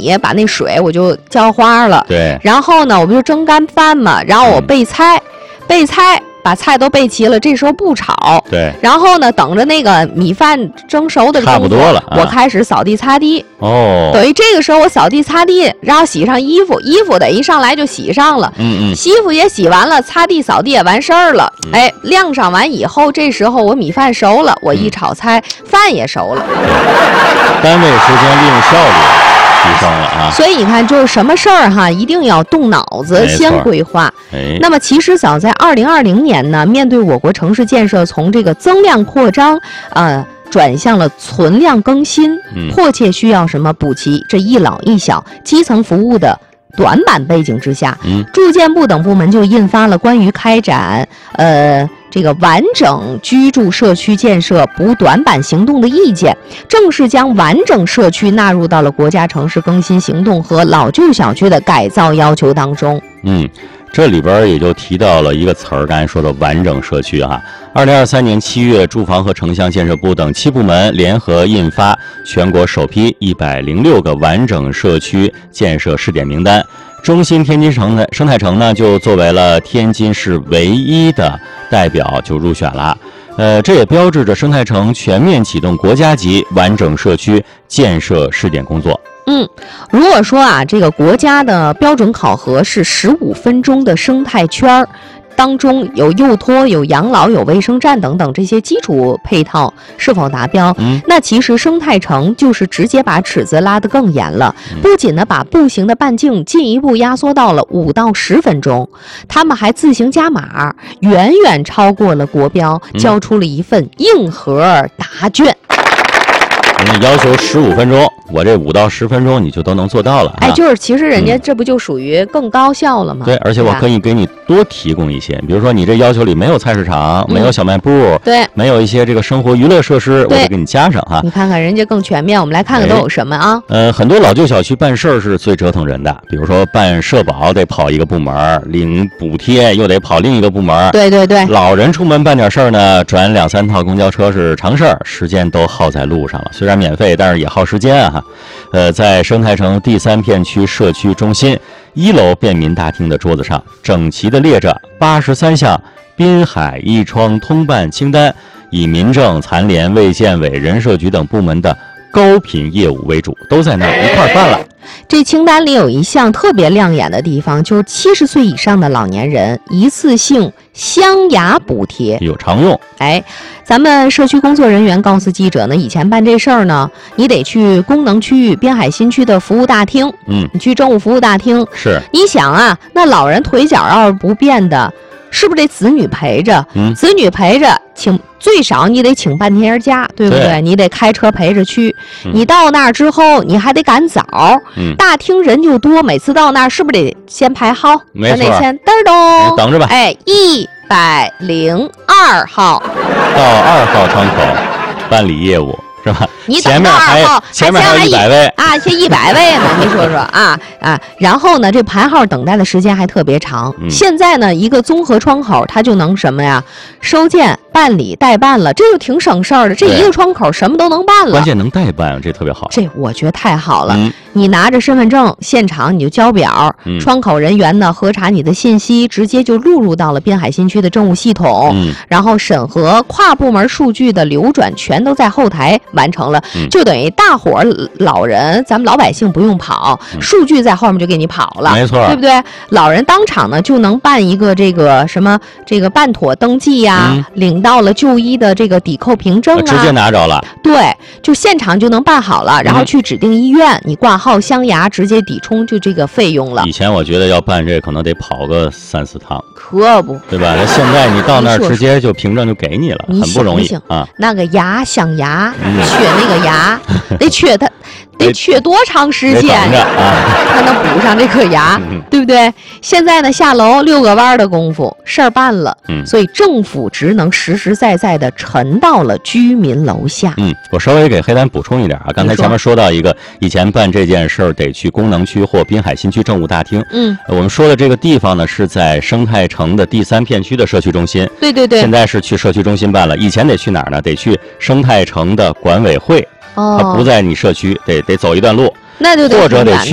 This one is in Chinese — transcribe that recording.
米，把那水我就浇花了。 对。 然后呢，我不就蒸干饭嘛，然后我备菜，把菜都备齐了，这时候不炒。 对。然后呢，等着那个米饭蒸熟的差不多了， 我开始扫地擦地。 哦。 等于这个时候我扫地擦地，然后洗上衣服，衣服得一上来就洗上了。洗衣服也洗完了，擦地扫地也完事儿了。哎，晾上完以后，这时候我米饭熟了，我一炒菜，饭也熟了。 单位时间利用效率提升了啊！ 所以你看，就是什么事儿哈，一定要动脑子，先规划。那么其实早在2020年呢，面对我国城市建设从这个增量扩张，转向了存量更新，迫切需要什么补齐这一老一小基层服务的短板背景之下，住建部等部门就印发了关于开展这个完整居住社区建设补短板行动的意见，正式将完整社区纳入到了国家城市更新行动和老旧小区的改造要求当中。 这里边也就提到了一个词儿，刚才说的完整社区哈。2023年7月，住房和城乡建设部等7部门联合印发全国首批106个完整社区建设试点名单。中心天津城的生态城呢，就作为了天津市唯一的代表就入选了。这也标志着生态城全面启动国家级完整社区建设试点工作。 如果说这个国家的标准考核是15分钟的生态圈当中有幼托、有养老、有卫生站等等这些基础配套是否达标，那其实生态城就是直接把尺子拉得更严了。不仅呢把步行的半径进一步压缩到了5到10分钟，他们还自行加码，远远超过了国标，交出了一份硬核答卷。 人家要求15分钟，我这5到10分钟你就都能做到了。 就是其实人家这不就属于更高效了吗？ 对，而且我可以给你多提供一些，比如说你这要求里没有菜市场，没有小卖部， 对， 没有一些这个生活娱乐设施，我就给你加上哈。 你看看人家更全面，我们来看看都有什么啊？ 很多老旧小区办事儿是最折腾人的，比如说办社保得跑一个部门，领补贴又得跑另一个部门。 对对对， 老人出门办点事儿呢，转2、3套公交车是常事儿，时间都耗在路上了。虽然免费，但是也耗时间啊。在生态城第3片区社区中心1楼便民大厅的桌子上，整齐地列着83项滨海一窗通办清单，以民政、残联、卫健委、人社局等部门的高频业务为主，都在那儿一块办了。 这清单里有一项特别亮眼的地方，就是70岁以上的老年人一次性镶牙补贴， 有常用。 咱们社区工作人员告诉记者呢，以前办这事儿呢，你得去功能区域滨海新区的服务大厅，你去政务服务大厅。 是， 你想那老人腿脚要是不便的，是不是得子女陪着？子女陪着，最少你得请半天假，对不对？你得开车陪着去。你到那儿之后，你还得赶早。大厅人就多，每次到那儿是不是得先排号？ 没错， 得先噔咚， 等着吧。 102号到2号窗口办理业务。是吧？ 你前面还有100位先100位呢，你说说然后呢，这排号等待的时间还特别长。现在呢，一个综合窗口，它就能什么呀？收件、办理、代办了，这就挺省事儿的。这一个窗口什么都能办了。 关键能代办，这特别好。 这我觉得太好了。你拿着身份证，现场你就交表，窗口人员呢核查你的信息，直接就录入到了滨海新区的政务系统，然后审核、跨部门数据的流转，全都在后台完成了。就等于大伙老人，咱们老百姓不用跑，数据在后面就给你跑了， 没错， 对不对？老人当场呢就能办一个这个什么这个办妥登记呀，领到了就医的这个抵扣凭证直接拿着了。 对，就现场就能办好了，然后去指定医院，你挂号镶牙，直接抵充就这个费用了。 以前我觉得要办这可能得跑个3、4趟， 可不， 对吧？那现在你到那儿直接就凭证就给你了，很不容易啊。 那个牙镶牙，缺那个牙，得缺多长时间才能补上这颗牙，对不对？现在呢，下楼遛个弯的功夫，事儿办了，所以政府职能实实在在的沉到了居民楼下。 我稍微给黑丹补充一点啊，刚才前面说到一个，以前办这件事儿得去功能区或滨海新区政务大厅。我们说的这个地方呢，是在生态城的第3片区的社区中心。 对对对， 现在是去社区中心办了，以前得去哪儿呢？得去生态城的管委会。它不在你社区，得走一段路， 那就得或者得去